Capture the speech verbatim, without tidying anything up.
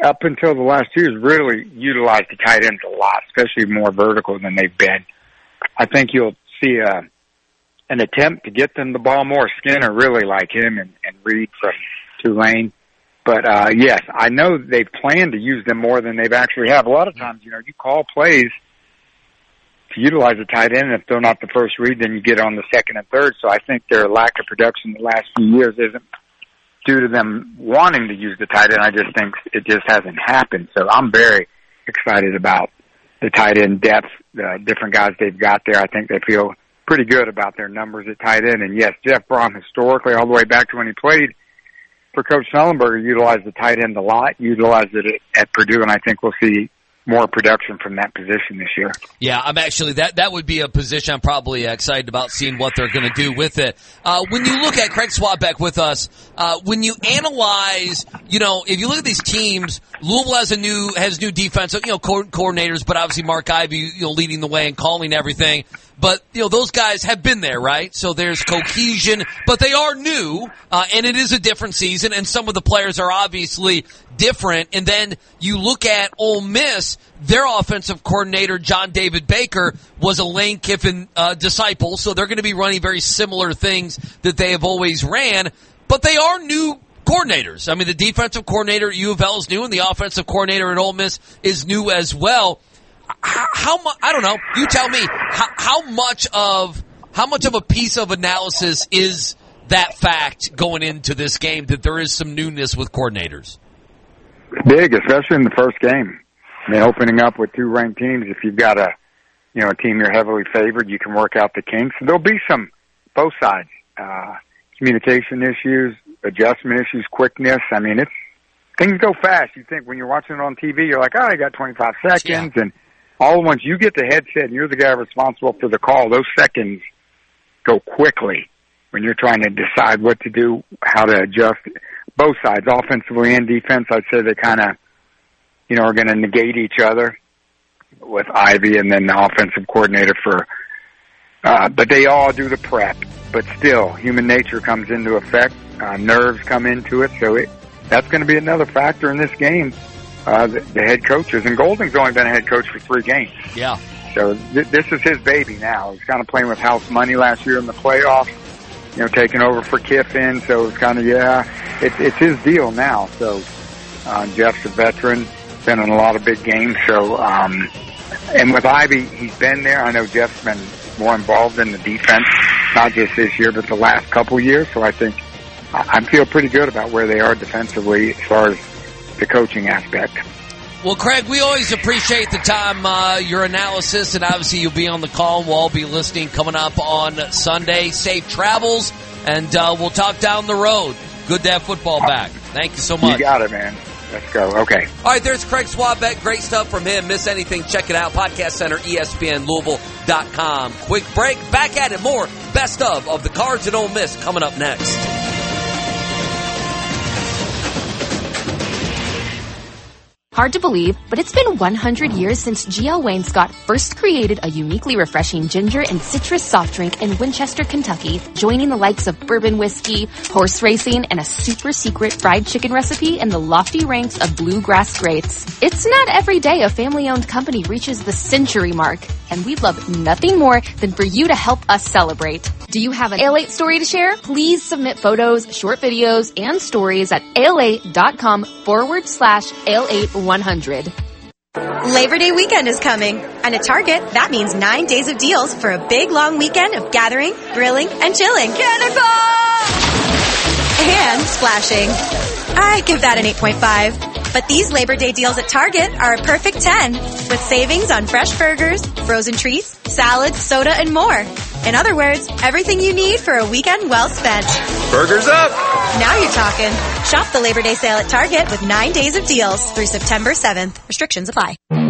up until the last two years, really utilized the tight ends a lot, especially more vertical than they've been. I think you'll see uh, an attempt to get them the ball more. Skinner really like him, and, and Reed from Tulane. But, uh, yes, I know they've planned to use them more than they've actually have. A lot of times, you know, you call plays to utilize a tight end, and if they're not the first read, then you get on the second and third. So I think their lack of production the last few years isn't due to them wanting to use the tight end. I just think it just hasn't happened. So I'm very excited about the tight end depth, the different guys they've got there. I think they feel pretty good about their numbers at tight end. And, yes, Jeff Brom historically, all the way back to when he played for Coach Schnellenberger, utilized the tight end a lot, utilized it at Purdue, and I think we'll see more production from that position this year. Yeah, I'm actually, that, that would be a position I'm probably excited about seeing what they're going to do with it. Uh, when you look at Craig Swabeck with us, uh, when you analyze, you know, if you look at these teams, Louisville has a new, has new defensive, you know, co- coordinators, but obviously Mark Ivey, you know, leading the way and calling everything. But, you know, those guys have been there, right? So there's cohesion, but they are new, uh, and it is a different season, and some of the players are obviously different. And then you look at Ole Miss, their offensive coordinator, John David Baker, was a Lane Kiffin uh, disciple, so they're going to be running very similar things that they have always ran, but they are new coordinators. I mean, the defensive coordinator at U of L is new, and the offensive coordinator at Ole Miss is new as well. How, how much? I don't know. You tell me. How, how much of how much of a piece of analysis is that fact going into this game that there is some newness with coordinators? Big, especially in the first game. I mean, opening up with two ranked teams. If you've got a, you know, a team you're heavily favored, you can work out the kinks. There'll be some both sides, uh, communication issues, adjustment issues, quickness. I mean, it's things go fast. You think when you're watching it on T V, you're like, oh, I got twenty-five seconds, yeah. And all once you get the headset and you're the guy responsible for the call, those seconds go quickly when you're trying to decide what to do, how to adjust. Both sides, offensively and defense, I'd say they kind of, you know, are going to negate each other with Ivy and then the offensive coordinator for, uh, but they all do the prep. But still, human nature comes into effect. Uh, nerves come into it. So it, that's going to be another factor in this game. Uh, the, the head coaches, and Golding's only been a head coach for three games. Yeah. So th- this is his baby now. He's kind of playing with house money last year in the playoffs, you know, taking over for Kiffin. So it's kind of, yeah, it's, it's his deal now. So, uh, Jeff's a veteran, been in a lot of big games. So, um, and with Ivy, he's been there. I know Jeff's been more involved in the defense, not just this year, but the last couple years. So I think I, I feel pretty good about where they are defensively as far as the coaching aspect. Well, Craig, we always appreciate the time, uh, your analysis, and obviously you'll be on the call, and we'll all be listening coming up on Sunday. Safe travels, and uh, we'll talk down the road. Good to have football back. Thank you so much. You got it, man. Let's go. Okay. All right, there's Craig Swabeck. Great stuff from him. Miss anything, check it out. Podcast Center, E S P N Louisville dot com. Quick break. Back at it. More best of of the Cards and Ole Miss coming up next. Hard to believe, but it's been one hundred years since G L. Wainscott first created a uniquely refreshing ginger and citrus soft drink in Winchester, Kentucky, joining the likes of bourbon whiskey, horse racing, and a super secret fried chicken recipe in the lofty ranks of bluegrass greats. It's not every day a family-owned company reaches the century mark, and we'd love nothing more than for you to help us celebrate. Do you have an A L eight story to share? Please submit photos, short videos, and stories at A L eight dot com forward slash A L eight one hundred. Labor Day weekend is coming, and at Target, that means nine days of deals for a big, long weekend of gathering, grilling, and chilling. Cannonball! And splashing. I give that an eight point five. But these Labor Day deals at Target are a perfect ten, with savings on fresh burgers, frozen treats, salads, soda, and more. In other words, everything you need for a weekend well spent. Burgers up! Now you're talking. Shop the Labor Day sale at Target with nine days of deals through September seventh. Restrictions apply.